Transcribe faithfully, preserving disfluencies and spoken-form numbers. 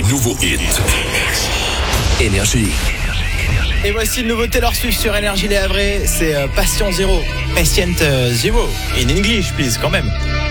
nouveaux hits. Énergie. Et voici le nouveau Taylor Swift sur Énergie Les Havrais. C'est euh, Patient Zero. Patient euh, Zero. In English, please, quand même.